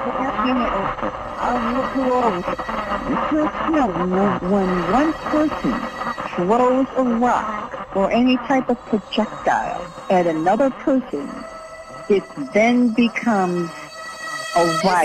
When one person throws a rock or any type of projectile at another person, it then becomes a riot.